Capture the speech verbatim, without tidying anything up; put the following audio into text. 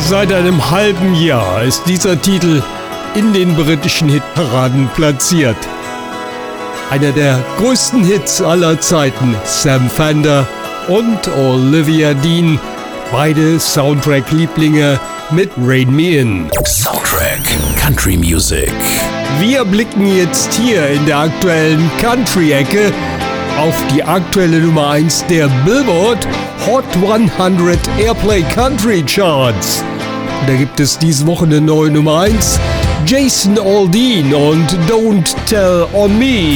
Seit einem halben Jahr ist dieser Titel in den britischen Hitparaden platziert. Einer der größten Hits aller Zeiten, Sam Fender und Olivia Dean, beide Soundtrack-Lieblinge mit Rain Me In. Soundtrack Country Music. Wir blicken jetzt hier in der aktuellen Country-Ecke auf die aktuelle Nummer eins der Billboard Hot hundert Airplay Country Charts. Da gibt es diese Woche eine neue Nummer eins, Jason Aldean und Don't Tell on Me.